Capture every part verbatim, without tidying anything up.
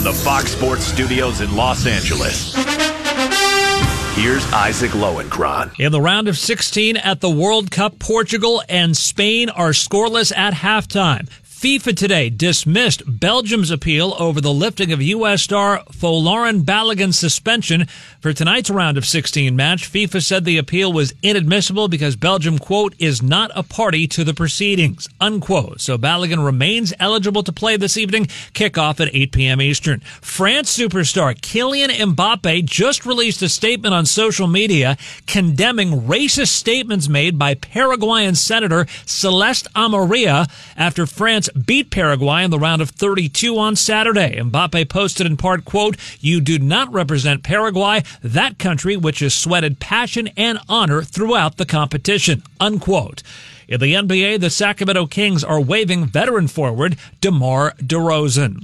the Fox Sports Studios in Los Angeles, here's Isaac Lowenkron. In the round of sixteen at the World Cup, Portugal and Spain are scoreless at halftime. FIFA today dismissed Belgium's appeal over the lifting of U S star Folarin Balogun's suspension for tonight's round of sixteen match. FIFA said the appeal was inadmissible because Belgium, quote, is not a party to the proceedings, unquote. So Balogun remains eligible to play this evening, kickoff at eight p.m. Eastern. France superstar Kylian Mbappe just released a statement on social media condemning racist statements made by Paraguayan Senator Celeste Amarilla after France beat Paraguay in the round of thirty-two on Saturday. Mbappe posted in part, quote, "You do not represent Paraguay, that country which has sweated passion and honor throughout the competition," unquote. In the N B A, the Sacramento Kings are waiving veteran forward DeMar DeRozan.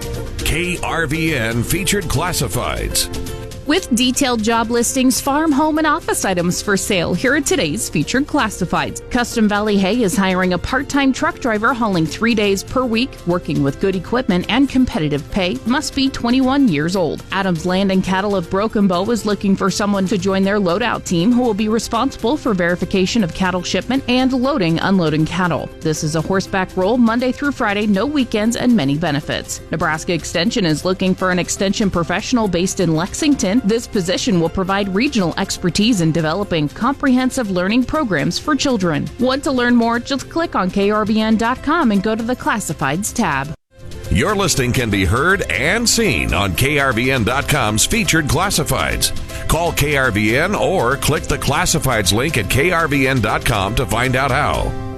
K R V N featured classifieds. With detailed job listings, farm, home, and office items for sale, here are today's featured classifieds. Custom Valley Hay is hiring a part-time truck driver hauling three days per week, working with good equipment and competitive pay, must be twenty-one years old. Adams Land and Cattle of Broken Bow is looking for someone to join their loadout team who will be responsible for verification of cattle shipment and loading, unloading cattle. This is a horseback role Monday through Friday, no weekends, and many benefits. Nebraska Extension is looking for an extension professional based in Lexington. This position will provide regional expertise in developing comprehensive learning programs for children. Want to learn more? Just click on K R V N dot com and go to the Classifieds tab. Your listing can be heard and seen on K R V N dot com's featured classifieds. Call K R V N or click the Classifieds link at K R V N dot com to find out how.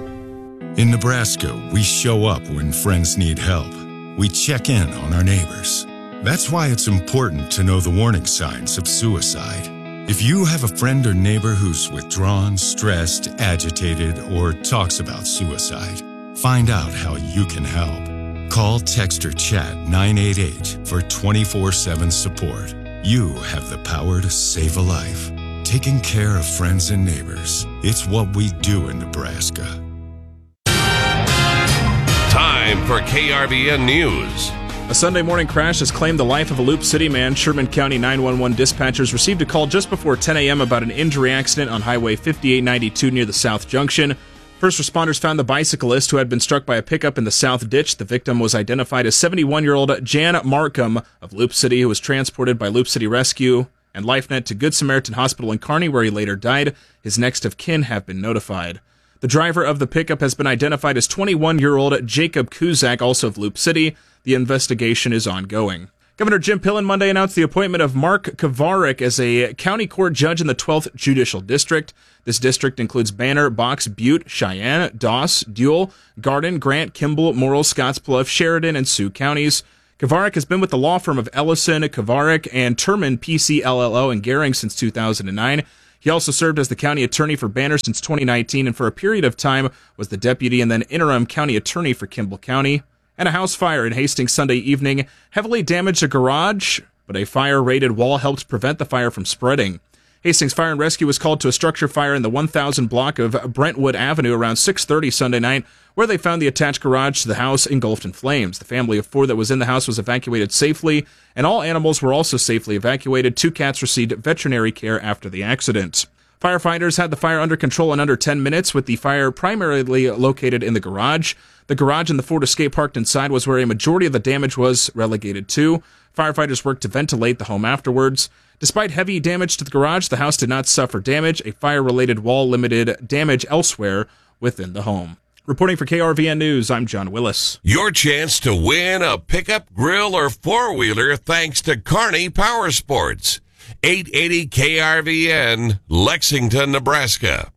In Nebraska, we show up when friends need help. We check in on our neighbors. That's why it's important to know the warning signs of suicide. If you have a friend or neighbor who's withdrawn, stressed, agitated, or talks about suicide, find out how you can help. Call, text, or chat nine eight eight for twenty-four seven support. You have the power to save a life. Taking care of friends and neighbors. It's what we do in Nebraska. Time for K R V N News. A Sunday morning crash has claimed the life of a Loop City man. Sherman County nine one one dispatchers received a call just before ten a.m. about an injury accident on Highway fifty-eight ninety-two near the South Junction. First responders found the bicyclist who had been struck by a pickup in the South Ditch. The victim was identified as seventy-one-year-old Jan Markham of Loop City, who was transported by Loop City Rescue and LifeNet to Good Samaritan Hospital in Kearney, where he later died. His next of kin have been notified. The driver of the pickup has been identified as twenty-one-year-old Jacob Kuzak, also of Loop City. The investigation is ongoing. Governor Jim Pillen Monday announced the appointment of Mark Kovarik as a county court judge in the twelfth Judicial District. This district includes Banner, Box, Butte, Cheyenne, Doss, Dual, Garden, Grant, Kimball, Morrill, Scottsbluff, Sheridan, and Sioux counties. Kovarik has been with the law firm of Ellison, Kovarik, and Turman P C L L O in Gering since two thousand nine. He also served as the county attorney for Banner since twenty nineteen, and for a period of time was the deputy and then interim county attorney for Kimball County. And a house fire in Hastings Sunday evening heavily damaged a garage, but a fire-rated wall helped prevent the fire from spreading. Hastings Fire and Rescue was called to a structure fire in the one thousand block of Brentwood Avenue around six thirty Sunday night, where they found the attached garage to the house engulfed in flames. The family of four that was in the house was evacuated safely, and all animals were also safely evacuated. Two cats received veterinary care after the accident. Firefighters had the fire under control in under ten minutes, with the fire primarily located in the garage. The garage and the Ford Escape parked inside was where a majority of the damage was relegated to. Firefighters worked to ventilate the home afterwards. Despite heavy damage to the garage, the house did not suffer damage. A fire-related wall limited damage elsewhere within the home. Reporting for K R V N News, I'm John Willis. Your chance to win a pickup, grill, or four-wheeler thanks to Kearney Power Sports. eight eighty K R V N, Lexington, Nebraska.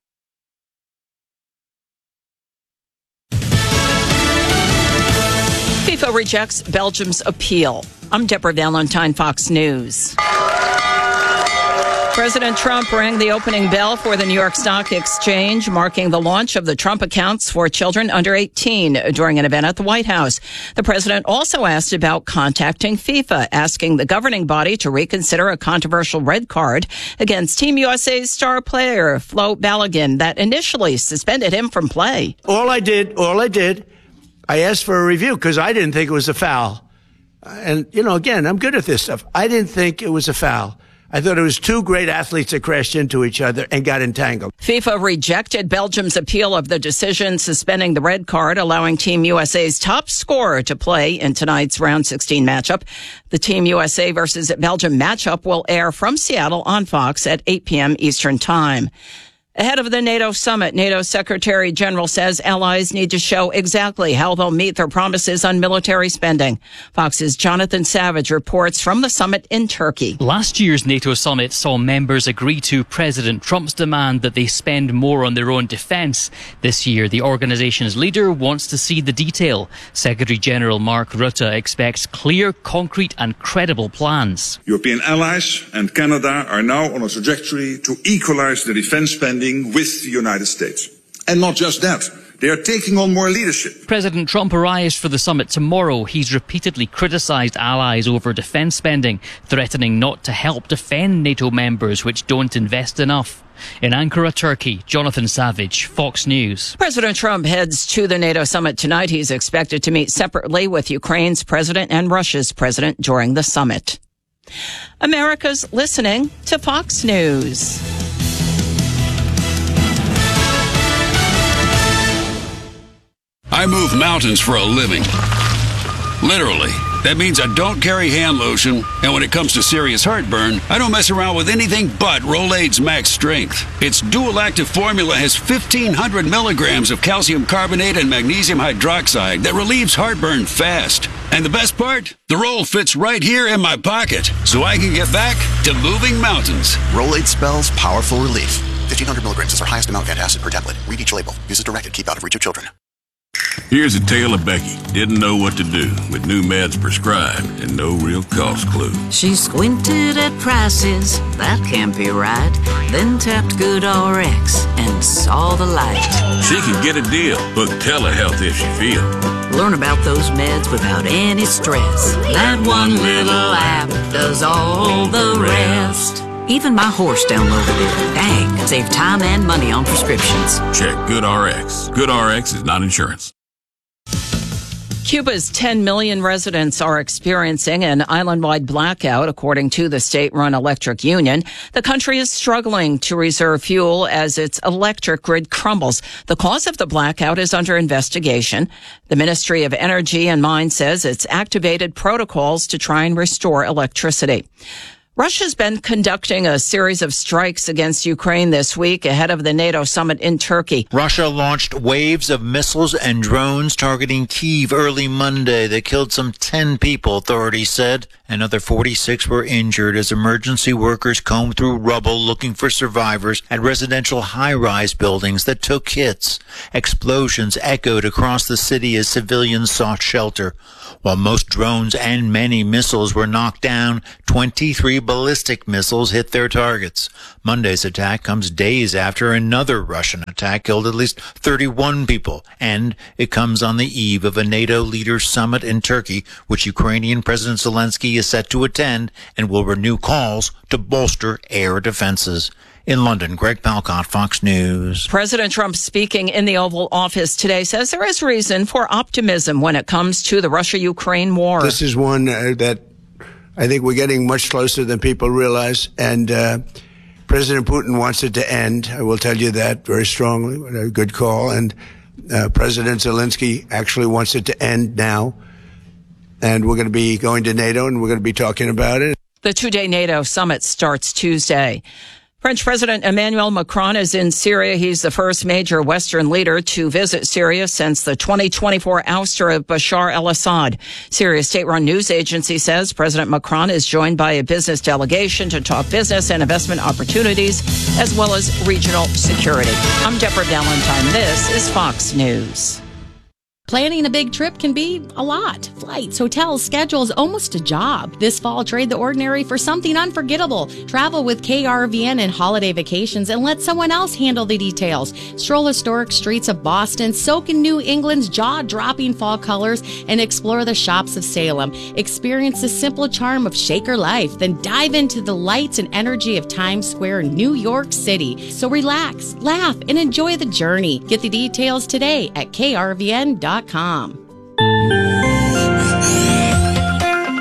FIFA rejects Belgium's appeal. I'm Deborah Valentine, Fox News. President Trump rang the opening bell for the New York Stock Exchange, marking the launch of the Trump accounts for children under eighteen during an event at the White House. The president also asked about contacting FIFA, asking the governing body to reconsider a controversial red card against Team U S A's star player, Flo Balogun, that initially suspended him from play. All I did, all I did, I asked for a review because I didn't think it was a foul. And, you know, again, I'm good at this stuff. I didn't think it was a foul. I thought it was two great athletes that crashed into each other and got entangled. FIFA rejected Belgium's appeal of the decision suspending the red card, allowing Team U S A's top scorer to play in tonight's round sixteen matchup. The Team U S A versus Belgium matchup will air from Seattle on Fox at eight p.m. Eastern Time. Ahead of the NATO summit, NATO Secretary General says allies need to show exactly how they'll meet their promises on military spending. Fox's Jonathan Savage reports from the summit in Turkey. Last year's NATO summit saw members agree to President Trump's demand that they spend more on their own defence. This year, the organisation's leader wants to see the detail. Secretary General Mark Rutte expects clear, concrete and credible plans. European allies and Canada are now on a trajectory to equalise the defence spending with the United States. And not just that, they are taking on more leadership. President Trump arrives for the summit tomorrow. He's repeatedly criticised allies over defence spending, threatening not to help defend NATO members which don't invest enough. In Ankara, Turkey, Jonathan Savage, Fox News. President Trump heads to the NATO summit tonight. He's expected to meet separately with Ukraine's president and Russia's president during the summit. America's listening to Fox News. I move mountains for a living. Literally. That means I don't carry hand lotion, and when it comes to serious heartburn, I don't mess around with anything but Rolaids Max Strength. Its dual-active formula has fifteen hundred milligrams of calcium carbonate and magnesium hydroxide that relieves heartburn fast. And the best part? The roll fits right here in my pocket, so I can get back to moving mountains. Rolaids spells powerful relief. fifteen hundred milligrams is our highest amount of antacid per tablet. Read each label. Use as directed. Keep out of reach of children. Here's a tale of Becky. Didn't know what to do with new meds prescribed and no real cost clue. She squinted at prices, that can't be right. Then tapped GoodRx and saw the light. She can get a deal. Book telehealth if she feel. Learn about those meds without any stress. That one little app does all the rest. Even my horse downloaded it. Dang, save time and money on prescriptions. Check GoodRx. GoodRx is not insurance. Cuba's ten million residents are experiencing an island-wide blackout, according to the state-run electric union. The country is struggling to reserve fuel as its electric grid crumbles. The cause of the blackout is under investigation. The Ministry of Energy and Mines says it's activated protocols to try and restore electricity. Russia's been conducting a series of strikes against Ukraine this week ahead of the NATO summit in Turkey. Russia launched waves of missiles and drones targeting Kyiv early Monday. They killed some ten people, authorities said. Another forty-six were injured as emergency workers combed through rubble looking for survivors at residential high-rise buildings that took hits. Explosions echoed across the city as civilians sought shelter. While most drones and many missiles were knocked down, twenty-three ballistic missiles hit their targets. Monday's attack comes days after another Russian attack killed at least thirty-one people, and it comes on the eve of a NATO leaders summit in Turkey, which Ukrainian President Zelensky is set to attend and will renew calls to bolster air defenses. In London, Greg Palcott, Fox News. President Trump, speaking in the Oval Office today, says there is reason for optimism when it comes to the Russia-Ukraine war. This is one uh, that I think we're getting much closer than people realize, and uh, President Putin wants it to end. I will tell you that very strongly. A good call. And uh, President Zelensky actually wants it to end now. And we're going to be going to NATO, and we're going to be talking about it. The two-day NATO summit starts Tuesday. French President Emmanuel Macron is in Syria. He's the first major Western leader to visit Syria since the twenty twenty-four ouster of Bashar al-Assad. Syria's state-run news agency says President Macron is joined by a business delegation to talk business and investment opportunities, as well as regional security. I'm Deborah Valentine. This is Fox News. Planning a big trip can be a lot. Flights, hotels, schedules, almost a job. This fall, trade the ordinary for something unforgettable. Travel with K R V N and holiday vacations and let someone else handle the details. Stroll historic streets of Boston, soak in New England's jaw-dropping fall colors, and explore the shops of Salem. Experience the simple charm of Shaker life, then dive into the lights and energy of Times Square in New York City. So relax, laugh, and enjoy the journey. Get the details today at K R V N dot com.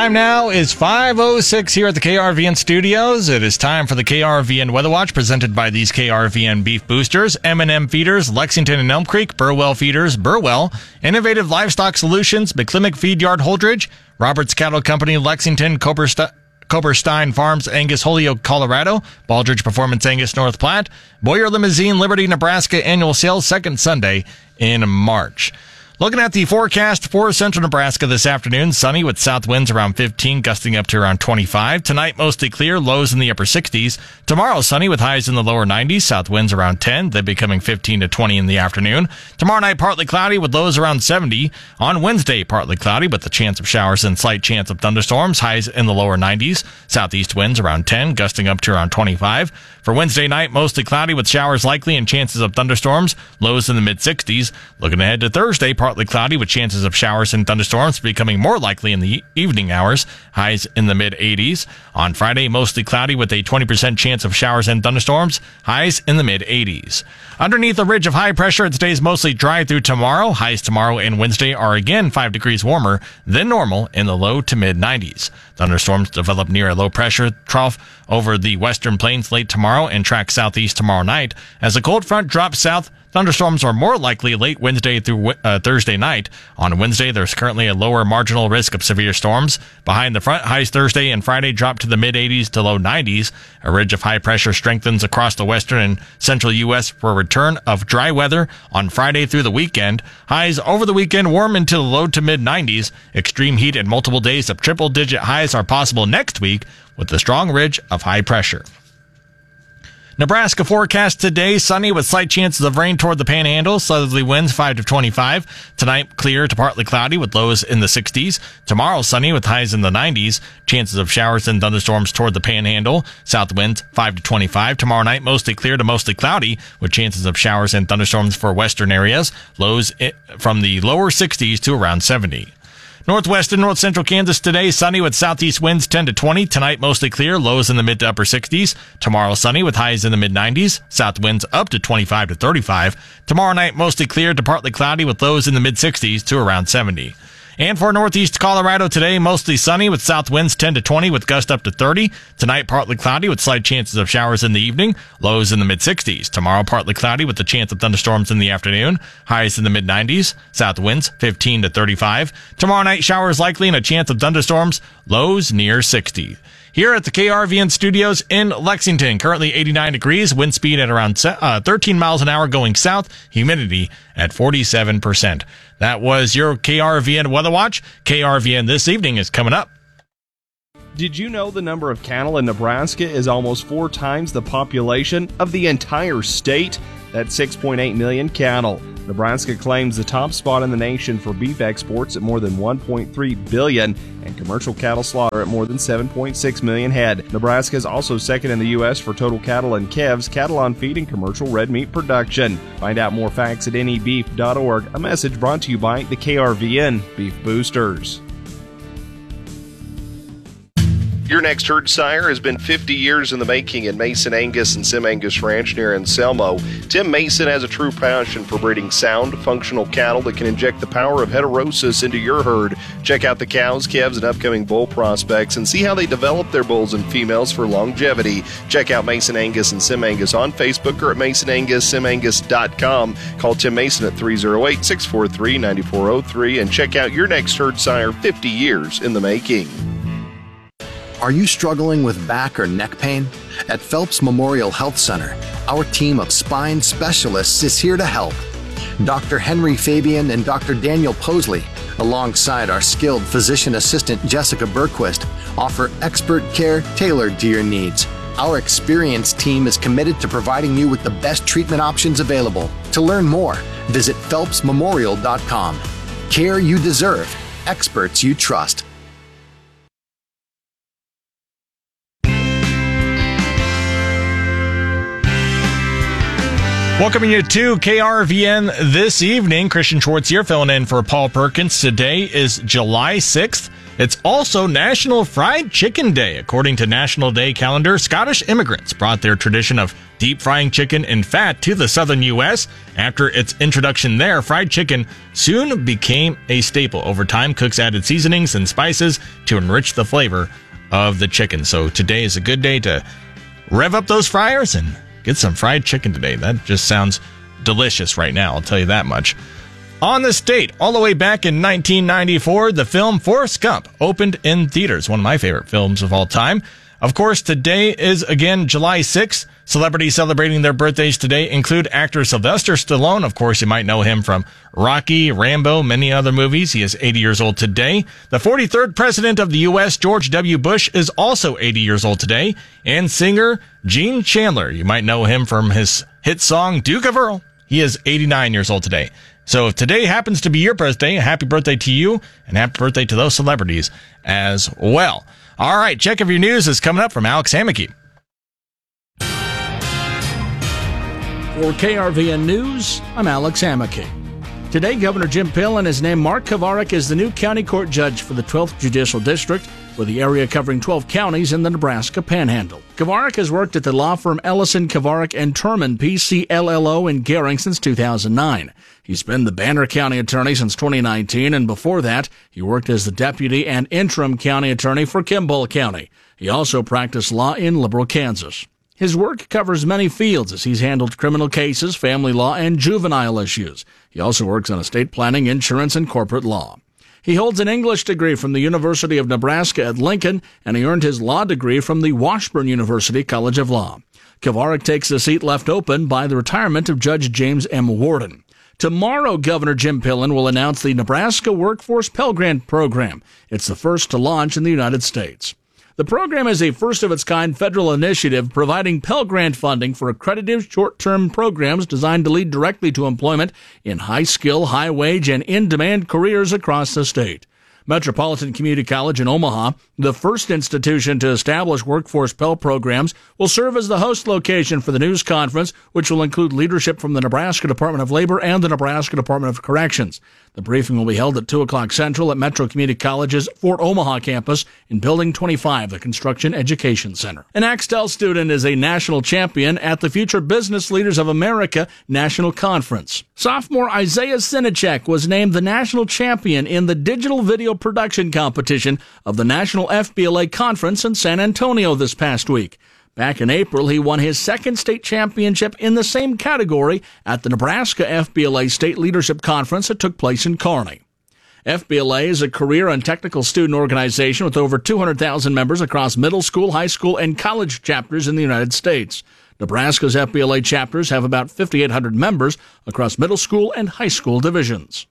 Time now is five oh six here at the K R V N studios. It is time for the K R V N Weather Watch presented by these K R V N beef boosters, M and M Feeders, Lexington and Elm Creek, Burwell Feeders, Burwell, Innovative Livestock Solutions, McClimick Feed Yard Holdridge, Roberts Cattle Company, Lexington, Coberstein, Coberstein Farms, Angus, Holyoke, Colorado, Baldridge Performance, Angus, North Platte, Boyer Limousine, Liberty, Nebraska annual sales second Sunday in March. Looking at the forecast for central Nebraska this afternoon, sunny with south winds around fifteen, gusting up to around twenty-five. Tonight, mostly clear, lows in the upper sixties. Tomorrow, sunny with highs in the lower nineties, south winds around ten, then becoming fifteen to twenty in the afternoon. Tomorrow night, partly cloudy with lows around seventy. On Wednesday, partly cloudy with a chance of showers and slight chance of thunderstorms, highs in the lower nineties. Southeast winds around ten, gusting up to around twenty-five. For Wednesday night, mostly cloudy with showers likely and chances of thunderstorms, lows in the mid-sixties. Looking ahead to Thursday, partly cloudy with chances of showers and thunderstorms becoming more likely in the evening hours, highs in the mid-eighties. On Friday, mostly cloudy with a twenty percent chance of showers and thunderstorms, highs in the mid-eighties. Underneath a ridge of high pressure, it stays mostly dry through tomorrow. Highs tomorrow and Wednesday are again five degrees warmer than normal in the low to mid-nineties. Thunderstorms develop near a low pressure trough over the western plains late tomorrow and track southeast tomorrow night. As a cold front drops south, thunderstorms are more likely late Wednesday through uh, Thursday night. On Wednesday, there's currently a lower marginal risk of severe storms. Behind the front, highs Thursday and Friday drop to the mid-eighties to low nineties. A ridge of high pressure strengthens across the western and central U S for a return of dry weather on Friday through the weekend. Highs over the weekend warm into the low to mid-nineties. Extreme heat and multiple days of triple-digit highs are possible next week with the strong ridge of high pressure. Nebraska forecast today, sunny with slight chances of rain toward the panhandle. Southerly winds five to twenty-five. Tonight, clear to partly cloudy with lows in the sixties. Tomorrow, sunny with highs in the nineties. Chances of showers and thunderstorms toward the panhandle. South winds five to twenty-five. Tomorrow night, mostly clear to mostly cloudy with chances of showers and thunderstorms for western areas. Lows from the lower sixties to around seventy. Northwest and north central Kansas today, sunny with southeast winds ten to twenty. Tonight, mostly clear, lows in the mid to upper sixties. Tomorrow, sunny with highs in the mid nineties. South winds up to twenty-five to thirty-five. Tomorrow night, mostly clear to partly cloudy with lows in the mid sixties to around seventy. And for northeast Colorado today, mostly sunny with south winds ten to twenty with gusts up to thirty. Tonight, partly cloudy with slight chances of showers in the evening, lows in the mid sixties. Tomorrow, partly cloudy with the chance of thunderstorms in the afternoon, highs in the mid nineties. South winds fifteen to thirty-five. Tomorrow night, showers likely and a chance of thunderstorms, lows near sixty. Here at the K R V N studios in Lexington, currently eighty-nine degrees, wind speed at around uh, thirteen miles an hour going south, humidity at forty-seven percent. That was your K R V N Weather Watch. K R V N This Evening is coming up. Did you know the number of cattle in Nebraska is almost four times the population of the entire state? That's six point eight million cattle. Nebraska claims the top spot in the nation for beef exports at more than one point three billion and commercial cattle slaughter at more than seven point six million head. Nebraska is also second in the U S for total cattle and calves, cattle on feed, and commercial red meat production. Find out more facts at N E beef dot org. A message brought to you by the K R V N Beef Boosters. Your next herd sire has been fifty years in the making at Mason Angus and Sim Angus Ranch near Anselmo. Tim Mason has a true passion for breeding sound, functional cattle that can inject the power of heterosis into your herd. Check out the cows, calves, and upcoming bull prospects and see how they develop their bulls and females for longevity. Check out Mason Angus and Sim Angus on Facebook or at mason angus sim angus dot com. Call Tim Mason at three oh eight, six four three, nine four oh three and check out your next herd sire fifty years in the making. Are you struggling with back or neck pain? At Phelps Memorial Health Center, our team of spine specialists is here to help. Doctor Henry Fabian and Doctor Daniel Posley, alongside our skilled physician assistant Jessica Berquist, offer expert care tailored to your needs. Our experienced team is committed to providing you with the best treatment options available. To learn more, visit phelps memorial dot com. Care you deserve, experts you trust. Welcoming you to K R V N this evening. Christian Schwartz here, filling in for Paul Perkins. Today is July sixth, It's also National Fried Chicken Day. According to National Day calendar, Scottish immigrants brought their tradition of deep frying chicken in fat to the southern U S. After its introduction there, fried chicken soon became a staple. Over time, cooks added seasonings and spices to enrich the flavor of the chicken. So today is a good day to rev up those fryers and get some fried chicken today. That just sounds delicious right now, I'll tell you that much. On this date, all the way back in nineteen ninety-four, the film Forrest Gump opened in theaters, one of my favorite films of all time. Of course, today is, again, July sixth. Celebrities celebrating their birthdays today include actor Sylvester Stallone. Of course, you might know him from Rocky, Rambo, many other movies. He is eighty years old today. The forty-third president of the U S, George W. Bush, is also eighty years old today. And singer Gene Chandler. You might know him from his hit song, Duke of Earl. He is eighty-nine years old today. So if today happens to be your birthday, happy birthday to you, and happy birthday to those celebrities as well. All right, check of your news is coming up from Alex Hammocky. For K R V N News, I'm Alex Hammocky. Today, Governor Jim Pillen has named Mark Kovarik as the new county court judge for the twelfth Judicial District, with the area covering twelve counties in the Nebraska Panhandle. Kovarik has worked at the law firm Ellison, Kovarik and Turman, P C L L O, in Gering since two thousand nine. He's been the Banner County attorney since twenty nineteen, and before that, he worked as the deputy and interim county attorney for Kimball County. He also practiced law in Liberal, Kansas. His work covers many fields as he's handled criminal cases, family law, and juvenile issues. He also works on estate planning, insurance, and corporate law. He holds an English degree from the University of Nebraska at Lincoln, and he earned his law degree from the Washburn University College of Law. Kovarik takes a seat left open by the retirement of Judge James M. Warden. Tomorrow, Governor Jim Pillen will announce the Nebraska Workforce Pell Grant Program. It's the first to launch in the United States. The program is a first-of-its-kind federal initiative providing Pell Grant funding for accredited short-term programs designed to lead directly to employment in high-skill, high-wage, and in-demand careers across the state. Metropolitan Community College in Omaha, the first institution to establish workforce Pell programs, will serve as the host location for the news conference, which will include leadership from the Nebraska Department of Labor and the Nebraska Department of Corrections. The briefing will be held at two o'clock Central at Metro Community College's Fort Omaha campus in Building twenty-five, the Construction Education Center. An Axtell student is a national champion at the Future Business Leaders of America National Conference. Sophomore Isaiah Sinacek was named the national champion in the digital video production competition of the National F B L A Conference in San Antonio this past week. Back in April, he won his second state championship in the same category at the Nebraska F B L A State Leadership Conference that took place in Kearney. F B L A is a career and technical student organization with over two hundred thousand members across middle school, high school, and college chapters in the United States. Nebraska's F B L A chapters have about five thousand eight hundred members across middle school and high school divisions.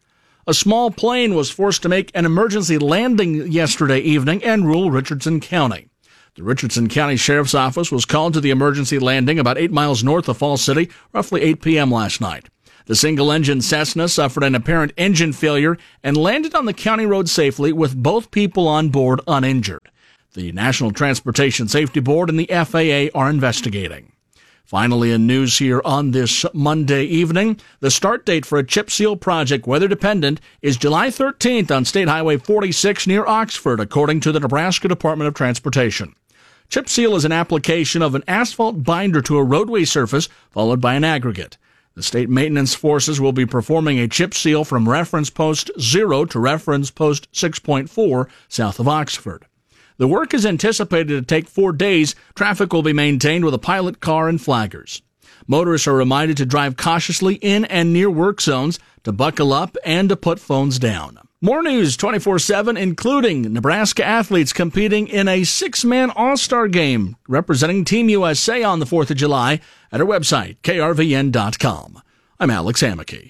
A small plane was forced to make an emergency landing yesterday evening in rural Richardson County. The Richardson County Sheriff's Office was called to the emergency landing about eight miles north of Falls City, roughly eight p.m. last night. The single-engine Cessna suffered an apparent engine failure and landed on the county road safely with both people on board uninjured. The National Transportation Safety Board and the F A A are investigating. Finally, in news here on this Monday evening, the start date for a chip seal project, weather dependent, is July thirteenth on State Highway forty-six near Oxford, according to the Nebraska Department of Transportation. Chip seal is an application of an asphalt binder to a roadway surface, followed by an aggregate. The state maintenance forces will be performing a chip seal from reference post zero to reference post six point four south of Oxford. The work is anticipated to take four days. Traffic will be maintained with a pilot car and flaggers. Motorists are reminded to drive cautiously in and near work zones, to buckle up, and to put phones down. More news twenty-four seven, including Nebraska athletes competing in a six-man All-Star game representing Team U S A on the fourth of July at our website, K R V N dot com. I'm Alex Hammocky.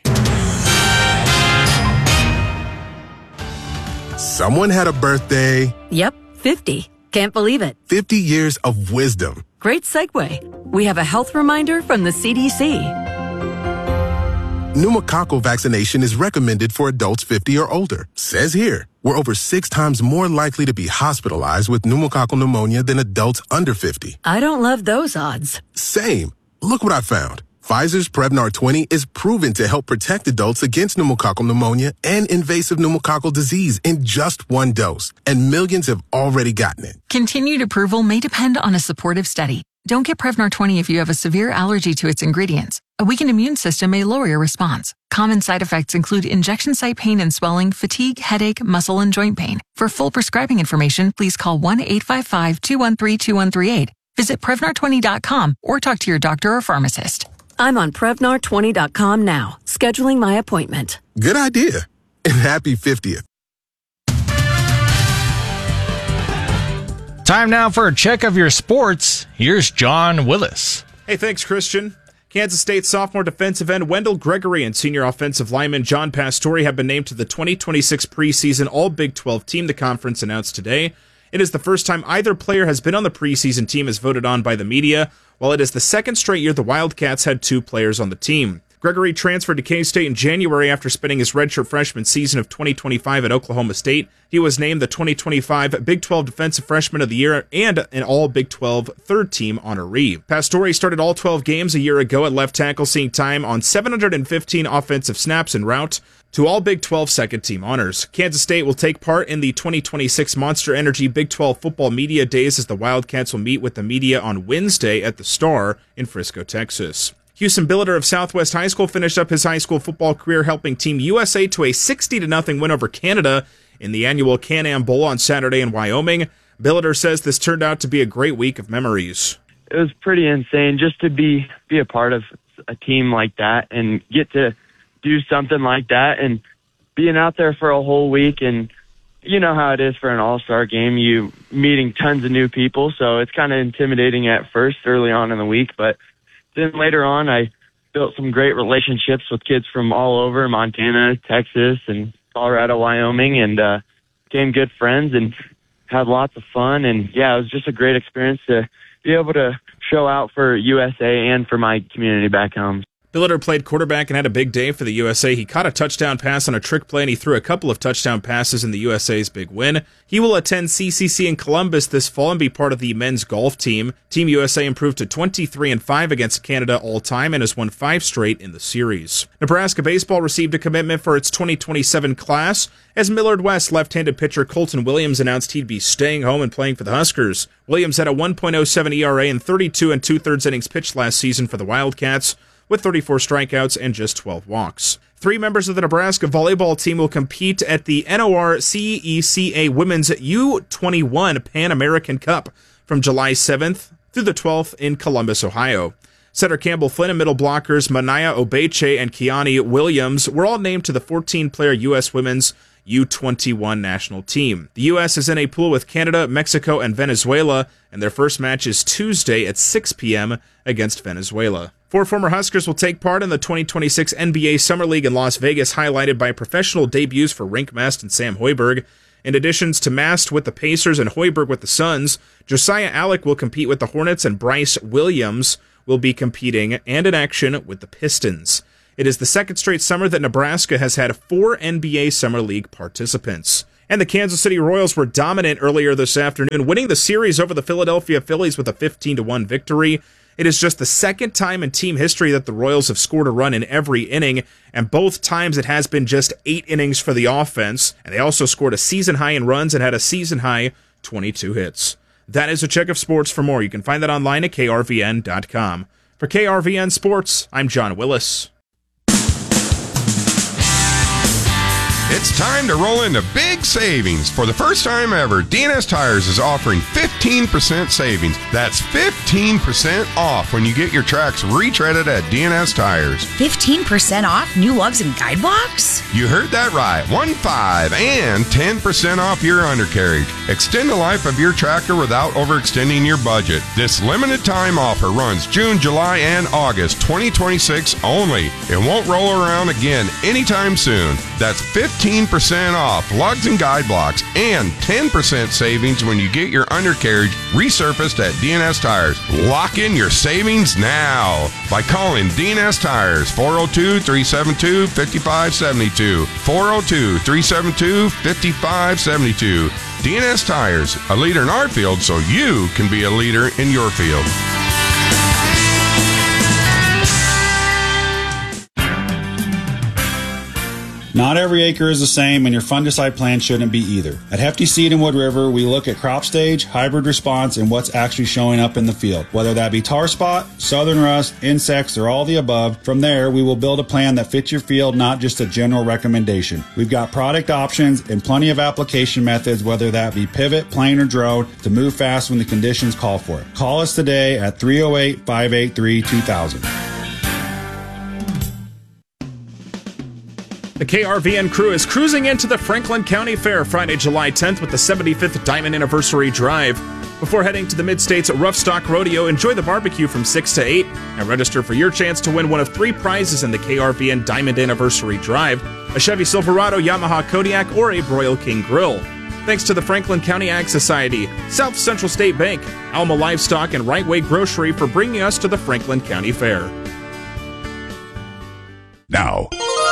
Someone had a birthday. Yep, fifty. Can't believe it. fifty years of wisdom. Great segue. We have a health reminder from the C D C. Pneumococcal vaccination is recommended for adults fifty or older. Says here, we're over six times more likely to be hospitalized with pneumococcal pneumonia than adults under fifty. I don't love those odds. Same. Look what I found. Pfizer's Prevnar twenty is proven to help protect adults against pneumococcal pneumonia and invasive pneumococcal disease in just one dose, and millions have already gotten it. Continued approval may depend on a supportive study. Don't get Prevnar twenty if you have a severe allergy to its ingredients. A weakened immune system may lower your response. Common side effects include injection site pain and swelling, fatigue, headache, muscle, and joint pain. For full prescribing information, please call one eight five five, two one three, two one three eight. Visit Prevnar twenty dot com or talk to your doctor or pharmacist. I'm on Prevnar twenty dot com now, scheduling my appointment. Good idea. And happy fiftieth. Time now for a check of your sports. Here's John Willis. Hey, thanks, Christian. Kansas State sophomore defensive end Wendell Gregory and senior offensive lineman John Pastore have been named to the twenty twenty-six preseason All-Big twelve team, the conference announced today. It is the first time either player has been on the preseason team as voted on by the media, while it is the second straight year the Wildcats had two players on the team. Gregory transferred to K-State in January after spending his redshirt freshman season of twenty twenty-five at Oklahoma State. He was named the twenty twenty-five Big twelve Defensive Freshman of the Year and an All-Big twelve third-team honoree. Pastore started all twelve games a year ago at left tackle, seeing time on seven hundred fifteen offensive snaps en route to all Big twelve second-team honors. Kansas State will take part in the twenty twenty-six Monster Energy Big twelve Football Media Days as the Wildcats will meet with the media on Wednesday at the Star in Frisco, Texas. Houston Billiter of Southwest High School finished up his high school football career helping Team U S A to a sixty to nothing win over Canada in the annual Can-Am Bowl on Saturday in Wyoming. Billiter says this turned out to be a great week of memories. It was pretty insane just to be be a part of a team like that and get to do something like that, and being out there for a whole week. And you know how it is for an all-star game, you meeting tons of new people, so it's kind of intimidating at first early on in the week, but then later on, I built some great relationships with kids from all over Montana, Texas, and Colorado, Wyoming, and uh, became good friends and had lots of fun. And, yeah, it was just a great experience to be able to show out for U S A and for my community back home. Billiter played quarterback and had a big day for the U S A. He caught a touchdown pass on a trick play, and he threw a couple of touchdown passes in the U S A's big win. He will attend C C C in Columbus this fall and be part of the men's golf team. Team U S A improved to twenty-three and five against Canada all-time and has won five straight in the series. Nebraska baseball received a commitment for its twenty twenty-seven class as Millard West left-handed pitcher Colton Williams announced he'd be staying home and playing for the Huskers. Williams had a one point oh seven E R A and thirty-two and two-thirds innings pitched last season for the Wildcats, with thirty-four strikeouts and just twelve walks. Three members of the Nebraska volleyball team will compete at the N O R C E C A Women's U twenty-one Pan American Cup from July seventh through the twelfth in Columbus, Ohio. Setter Campbell Flynn and middle blockers Manaya Obeche and Kiani Williams were all named to the fourteen-player U S Women's U twenty-one national team. The U S is in a pool with Canada, Mexico, and Venezuela, and their first match is Tuesday at six p.m. against Venezuela. Four former Huskers will take part in the twenty twenty-six N B A Summer League in Las Vegas, highlighted by professional debuts for Rink Mast and Sam Hoiberg. In addition to Mast with the Pacers and Hoiberg with the Suns, Josiah Alec will compete with the Hornets, and Bryce Williams will be competing and in action with the Pistons. It is the second straight summer that Nebraska has had four N B A Summer League participants. And the Kansas City Royals were dominant earlier this afternoon, winning the series over the Philadelphia Phillies with a fifteen to one victory. It is just the second time in team history that the Royals have scored a run in every inning, and both times it has been just eight innings for the offense, and they also scored a season high in runs and had a season high twenty-two hits. That is a check of sports. For more, you can find that online at K R V N dot com. For K R V N Sports, I'm John Willis. It's time to roll into big savings. For the first time ever, D N S Tires is offering fifteen percent savings. That's fifteen percent off when you get your tracks retreaded at D N S Tires. fifteen percent off new lugs and guide blocks? You heard that right. One five and ten percent off your undercarriage. Extend the life of your tractor without overextending your budget. This limited time offer runs June, July, and August twenty twenty-six only. It won't roll around again anytime soon. That's fifteen percent off lugs and guide blocks and ten percent savings when you get your undercarriage resurfaced at D N S Tires. Lock in your savings now by calling D N S Tires four oh two, three seven two, five five seven two, four oh two, three seven two, five five seven two. D N S Tires, a leader in our field so you can be a leader in your field. Not every acre is the same, and your fungicide plan shouldn't be either. At Hefty Seed in Wood River, we look at crop stage, hybrid response, and what's actually showing up in the field. Whether that be tar spot, southern rust, insects, or all the above, from there we will build a plan that fits your field, not just a general recommendation. We've got product options and plenty of application methods, whether that be pivot, plane, or drone, to move fast when the conditions call for it. Call us today at three oh eight, five eight three, two thousand. The K R V N crew is cruising into the Franklin County Fair Friday, July tenth with the seventy-fifth Diamond Anniversary Drive. Before heading to the Mid-States Rough Stock Rodeo, enjoy the barbecue from six to eight and register for your chance to win one of three prizes in the K R V N Diamond Anniversary Drive: a Chevy Silverado, Yamaha Kodiak, or a Broil King Grill. Thanks to the Franklin County Ag Society, South Central State Bank, Alma Livestock, and Right Way Grocery for bringing us to the Franklin County Fair. Now,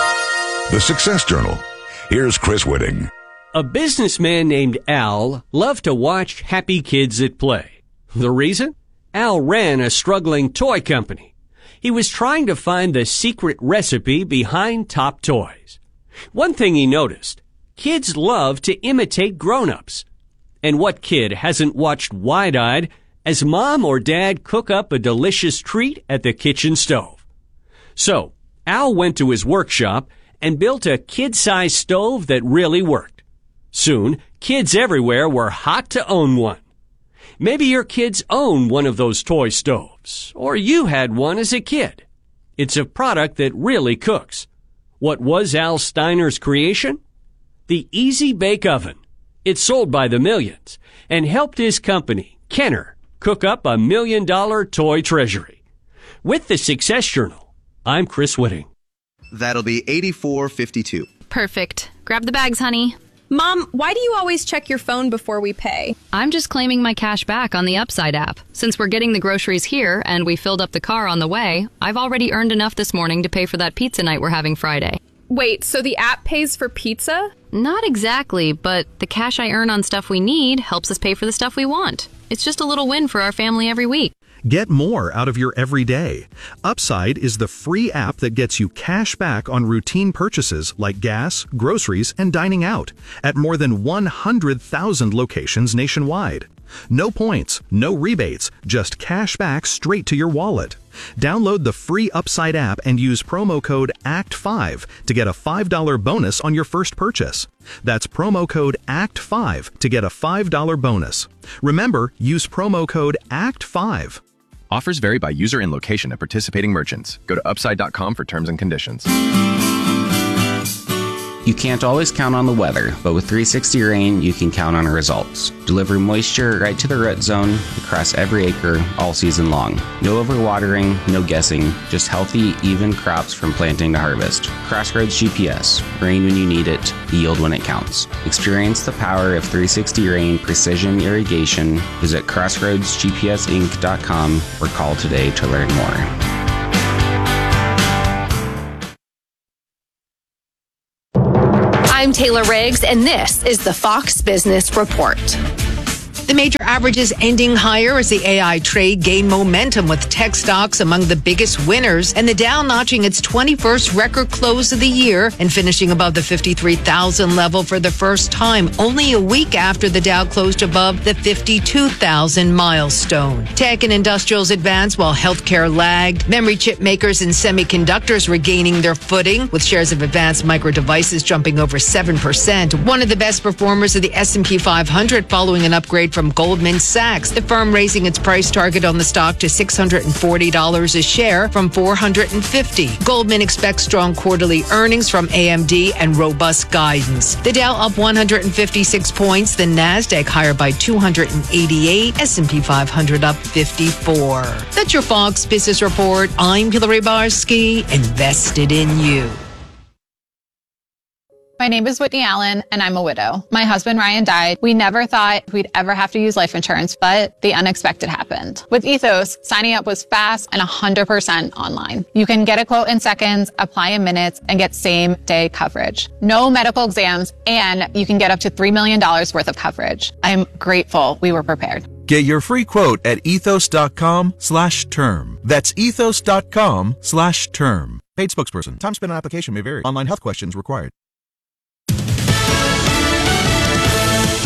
the Success Journal. Here's Chris Whitting. A businessman named Al loved to watch happy kids at play. The reason? Al ran a struggling toy company. He was trying to find the secret recipe behind top toys. One thing he noticed: kids love to imitate grown-ups. And what kid hasn't watched wide-eyed as mom or dad cook up a delicious treat at the kitchen stove? So, Al went to his workshop and built a kid-sized stove that really worked. Soon, kids everywhere were hot to own one. Maybe your kids own one of those toy stoves, or you had one as a kid. It's a product that really cooks. What was Al Steiner's creation? The Easy Bake Oven. It sold by the millions and helped his company, Kenner, cook up a million-dollar toy treasury. With the Success Journal, I'm Chris Whitting. That'll be eighty-four fifty-two. Perfect. Grab the bags, honey. Mom, why do you always check your phone before we pay? I'm just claiming my cash back on the Upside app. Since we're getting the groceries here and we filled up the car on the way, I've already earned enough this morning to pay for that pizza night we're having Friday. Wait, so the app pays for pizza? Not exactly, but the cash I earn on stuff we need helps us pay for the stuff we want. It's just a little win for our family every week. Get more out of your everyday. Upside is the free app that gets you cash back on routine purchases like gas, groceries, and dining out at more than one hundred thousand locations nationwide. No points, no rebates, just cash back straight to your wallet. Download the free Upside app and use promo code A C T five to get a five dollars bonus on your first purchase. That's promo code A C T five to get a five dollars bonus. Remember, use promo code A C T five. Offers vary by user and location at participating merchants. Go to upside dot com for terms and conditions. You can't always count on the weather, but with three sixty Rain, you can count on results. Deliver moisture right to the root zone across every acre all season long. No overwatering, no guessing, just healthy, even crops from planting to harvest. Crossroads G P S. Rain when you need it, yield when it counts. Experience the power of three sixty Rain Precision Irrigation. Visit crossroads g p s inc dot com or call today to learn more. I'm Taylor Riggs, and this is the Fox Business Report. The major averages ending higher as the A I trade gained momentum, with tech stocks among the biggest winners, and the Dow notching its twenty-first record close of the year and finishing above the fifty-three thousand level for the first time, only a week after the Dow closed above the fifty-two thousand milestone. Tech and industrials advanced while healthcare lagged. Memory chip makers and semiconductors regaining their footing, with shares of advanced micro devices jumping over seven percent. One of the best performers of the S and P five hundred following an upgrade from Goldman Sachs, the firm raising its price target on the stock to six hundred forty dollars a share from four hundred fifty dollars. Goldman expects strong quarterly earnings from A M D and robust guidance. The Dow up one hundred fifty-six points, the Nasdaq higher by two hundred eighty-eight, S and P five hundred up fifty-four. That's your Fox Business Report. I'm Hillary Barsky, invested in you. My name is Whitney Allen, and I'm a widow. My husband, Ryan, died. We never thought we'd ever have to use life insurance, but the unexpected happened. With Ethos, signing up was fast and one hundred percent online. You can get a quote in seconds, apply in minutes, and get same-day coverage. No medical exams, and you can get up to three million dollars worth of coverage. I'm grateful we were prepared. Get your free quote at ethos.com slash term. That's ethos.com slash term. Paid spokesperson. Time spent on application may vary. Online health questions required.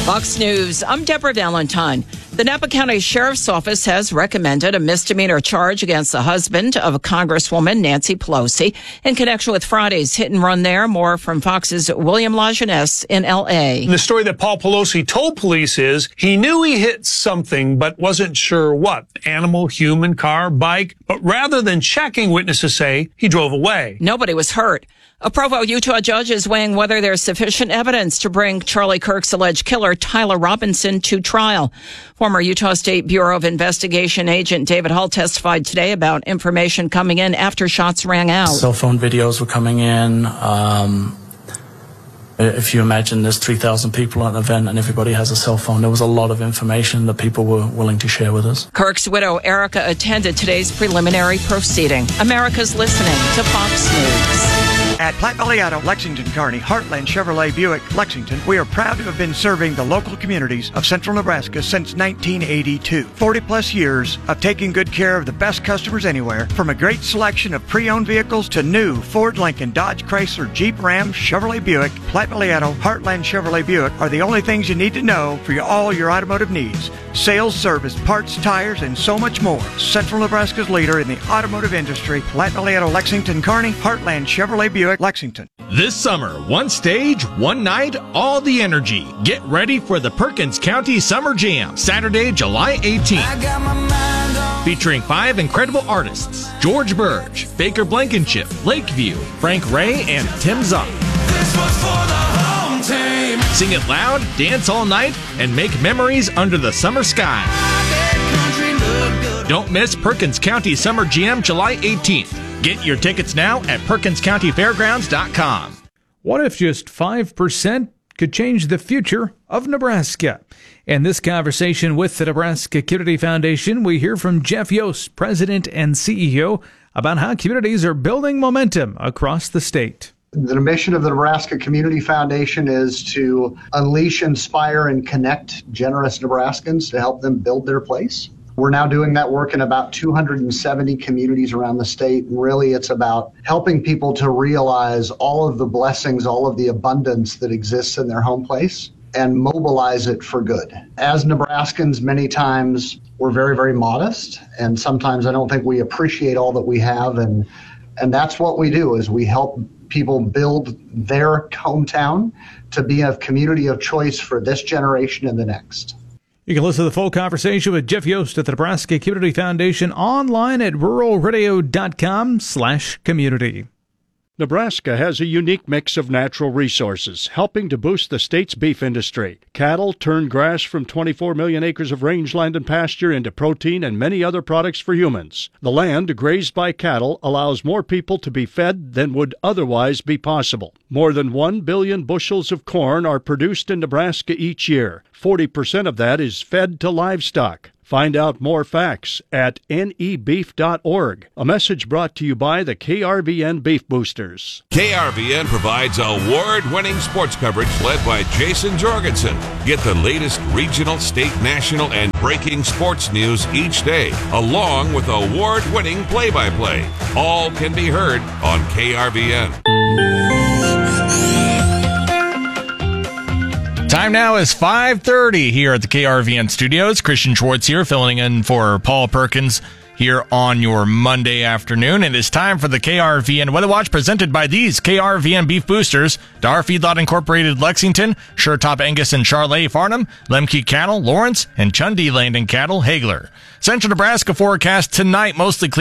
Fox News, I'm Deborah Valentine. The Napa County Sheriff's Office has recommended a misdemeanor charge against the husband of Congresswoman Nancy Pelosi in connection with Friday's hit and run there. More from Fox's William Lajeunesse in L A. The story that Paul Pelosi told police is he knew he hit something, but wasn't sure what. Animal, human, car, bike. But rather than checking, witnesses say he drove away. Nobody was hurt. A Provo, Utah judge is weighing whether there's sufficient evidence to bring Charlie Kirk's alleged killer, Tyler Robinson, to trial. Former Utah State Bureau of Investigation agent David Hall testified today about information coming in after shots rang out. Cell phone videos were coming in. Um, if you imagine there's three thousand people at an event and everybody has a cell phone, there was a lot of information that people were willing to share with us. Kirk's widow, Erica, attended today's preliminary proceeding. America's listening to Fox News. At Platte Valley Auto, Lexington, Kearney, Heartland Chevrolet Buick, Lexington, we are proud to have been serving the local communities of central Nebraska since nineteen eighty-two. forty plus years of taking good care of the best customers anywhere, from a great selection of pre-owned vehicles to new Ford, Lincoln, Dodge, Chrysler, Jeep, Ram, Chevrolet Buick. Platte Valley Auto, Heartland Chevrolet Buick are the only things you need to know for your, all your automotive needs. Sales, service, parts, tires, and so much more. Central Nebraska's leader in the automotive industry, Platte Valley Auto, Lexington, Kearney, Heartland Chevrolet Buick, Lexington. This summer, one stage, one night, all the energy. Get ready for the Perkins County Summer Jam, Saturday, July eighteenth. Featuring five incredible artists: George Burge, Baker Blankenship, Lakeview, Frank Ray, and Tim Zock. Sing it loud, dance all night, and make memories under the summer sky. Don't miss Perkins County Summer Jam, July eighteenth. Get your tickets now at perkins county fairgrounds dot com. What if just five percent could change the future of Nebraska? In this conversation with the Nebraska Community Foundation, we hear from Jeff Yost, President and C E O, about how communities are building momentum across the state. The mission of the Nebraska Community Foundation is to unleash, inspire, and connect generous Nebraskans to help them build their place. We're now doing that work in about two hundred seventy communities around the state. And really, it's about helping people to realize all of the blessings, all of the abundance that exists in their home place and mobilize it for good. As Nebraskans, many times we're very, very modest. And sometimes I don't think we appreciate all that we have. And, and that's what we do, is we help people build their hometown to be a community of choice for this generation and the next. You can listen to the full conversation with Jeff Yost at the Nebraska Community Foundation online at rural radio dot com slash community. Nebraska has a unique mix of natural resources, helping to boost the state's beef industry. Cattle turn grass from twenty-four million acres of rangeland and pasture into protein and many other products for humans. The land grazed by cattle allows more people to be fed than would otherwise be possible. More than one billion bushels of corn are produced in Nebraska each year. forty percent of that is fed to livestock. Find out more facts at N E beef dot org. A message brought to you by the K R V N Beef Boosters. K R V N provides award-winning sports coverage led by Jason Jorgensen. Get the latest regional, state, national, and breaking sports news each day, along with award-winning play-by-play. All can be heard on K R V N. Time now is five thirty here at the K R V N studios. Christian Schwartz here, filling in for Paul Perkins here on your Monday afternoon. It is time for the K R V N Weather Watch, presented by these K R V N Beef Boosters: Dar Feedlot Incorporated, Lexington; Sure Top Angus and Charlet, Farnham; Lemke Cattle, Lawrence; and Chundee Landing Cattle, Hagler. Central Nebraska forecast tonight, mostly clear.